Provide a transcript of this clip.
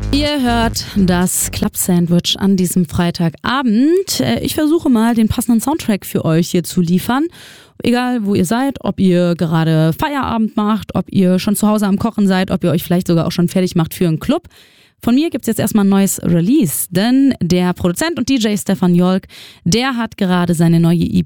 Ihr hört das Club Sandwich an diesem Freitagabend. Ich versuche mal, den passenden Soundtrack für euch hier zu liefern. Egal, wo ihr seid, ob ihr gerade Feierabend macht, ob ihr schon zu Hause am Kochen seid, ob ihr euch vielleicht sogar auch schon fertig macht für einen Club. Von mir gibt's jetzt erstmal ein neues Release, denn der Produzent und DJ Stefan Jolk, der hat gerade seine neue EP